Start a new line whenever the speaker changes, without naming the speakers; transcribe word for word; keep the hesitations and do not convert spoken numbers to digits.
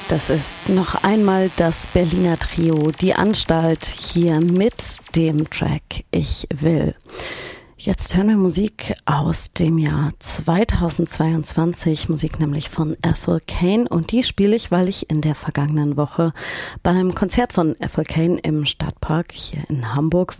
Das ist noch einmal das Berliner Trio Die Anstalt hier mit dem Track Ich will. Jetzt hören wir Musik aus dem Jahr zweitausendzweiundzwanzig, Musik nämlich von Ethel Cain, und die spiele ich, weil ich in der vergangenen Woche beim Konzert von Ethel Cain im Stadtpark hier in Hamburg